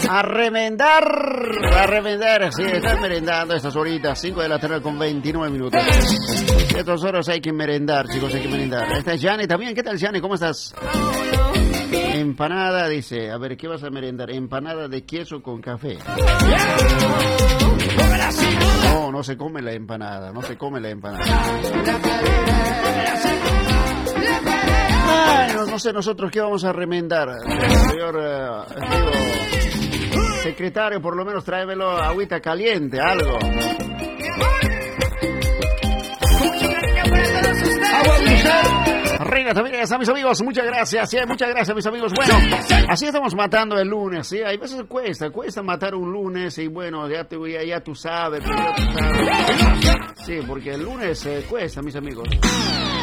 A remendar, sí, estás merendando estas horitas, 5 de la tarde con 29 minutos. Estas horas hay que merendar, chicos, hay que merendar. Esta es Jane también, ¿qué tal, Jane? ¿Cómo estás? Empanada, dice, a ver, ¿qué vas a merendar? Empanada de queso con café. No, no se come la empanada, no se come la empanada. Ay, no sé nosotros qué vamos a remendar. Señor, secretario, por lo menos tráemelo agüita caliente, algo. Reina también a mis amigos, muchas gracias, mis amigos. Bueno, así estamos matando el lunes, ¿sí? Hay veces cuesta matar un lunes y bueno, ya tú sabes. Sí, porque el lunes cuesta, mis amigos.